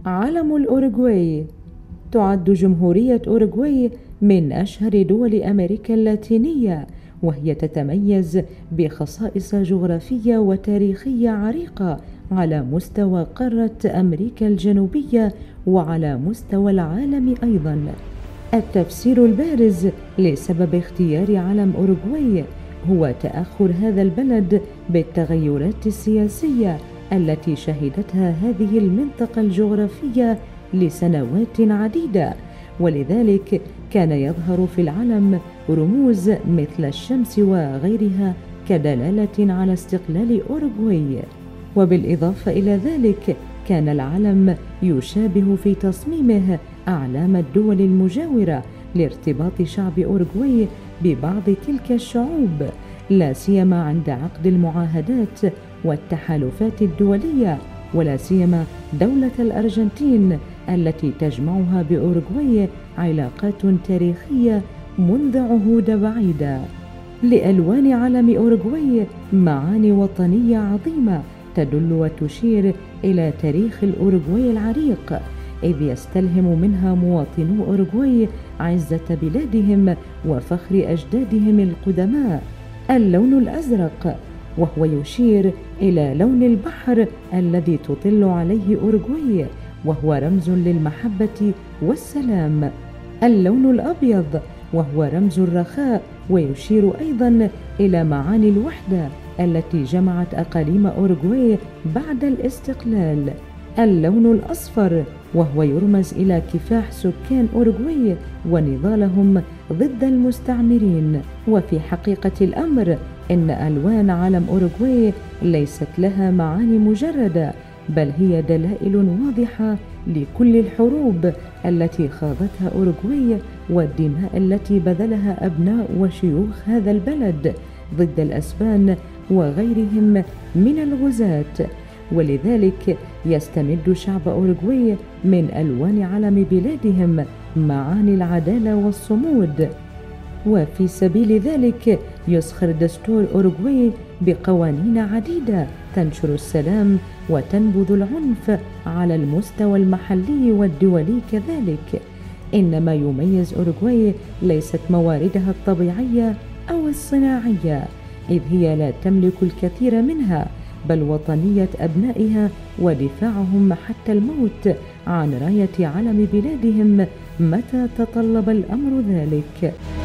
علم الأوروغواي. تعد جمهورية أوروغواي من أشهر دول أمريكا اللاتينية، وهي تتميز بخصائص جغرافية وتاريخية عريقة على مستوى قارة أمريكا الجنوبية وعلى مستوى العالم أيضاً. التفسير البارز لسبب اختيار علم أوروغواي هو تأخر هذا البلد بالتغيرات السياسية التي شهدتها هذه المنطقة الجغرافية لسنوات عديدة، ولذلك كان يظهر في العلم رموز مثل الشمس وغيرها كدلالة على استقلال أوروغواي. وبالإضافة إلى ذلك كان العلم يشابه في تصميمه أعلام الدول المجاورة لارتباط شعب أوروغواي ببعض تلك الشعوب، لا سيما عند عقد المعاهدات والتحالفات الدولية، ولا سيما دولة الأرجنتين التي تجمعها بأوروغواي علاقات تاريخية منذ عهود بعيدة. لألوان علم أوروغواي معاني وطنية عظيمة تدل وتشير إلى تاريخ الأوروغواي العريق، إذ يستلهم منها مواطنو أوروغواي عزة بلادهم وفخر أجدادهم القدماء. اللون الأزرق، وهو يشير إلى لون البحر الذي تطل عليه أوروغواي، وهو رمز للمحبة والسلام. اللون الأبيض، وهو رمز الرخاء ويشير أيضا إلى معاني الوحدة التي جمعت أقاليم أوروغواي بعد الاستقلال. اللون الأصفر، وهو يرمز إلى كفاح سكان أوروغواي ونضالهم ضد المستعمرين. وفي حقيقة الأمر إن ألوان علم أوروغواي ليست لها معاني مجردة، بل هي دلائل واضحة لكل الحروب التي خاضتها أوروغواي والدماء التي بذلها أبناء وشيوخ هذا البلد ضد الأسبان وغيرهم من الغزاة. ولذلك يستمد شعب أوروغواي من ألوان علم بلادهم معاني العدالة والصمود. وفي سبيل ذلك يسخر دستور أوروغواي بقوانين عديدة تنشر السلام وتنبذ العنف على المستوى المحلي والدولي كذلك. إن ما يميز أوروغواي ليست مواردها الطبيعية أو الصناعية، إذ هي لا تملك الكثير منها، بل وطنية أبنائها ودفاعهم حتى الموت عن راية علم بلادهم متى تطلب الأمر ذلك.